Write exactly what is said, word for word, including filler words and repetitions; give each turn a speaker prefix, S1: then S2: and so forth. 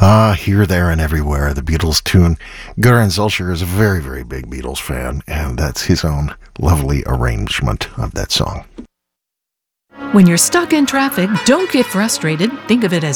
S1: Ah, Here, There, and Everywhere, the Beatles tune. Göran Zolcher is a very, very big Beatles fan, and that's his own lovely arrangement of that song.
S2: When you're stuck in traffic, don't get frustrated. Think of it as